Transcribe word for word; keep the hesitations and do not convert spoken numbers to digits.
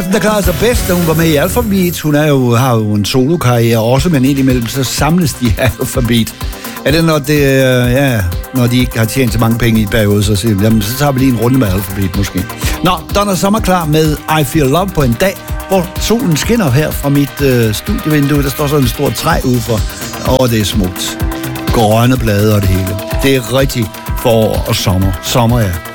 Madsen, der klarede sig bedst, da hun var med i Alphabet. Hun er jo, har jo en solokarriere også, men indimellem så samles de i Alphabet. Er det, når, det, ja, når de ikke har tjent så mange penge i et periode, så siger jamen, så tager vi lige en runde med Alphabet måske. Nå, Donna Summer klar med I Feel Love på en dag, hvor solen skinner her fra mit øh, studievindue. Der står sådan en stor træ ude for. Åh, det er smukt. Grønne blade og det hele. Det er rigtig forår og sommer. Sommer, ja.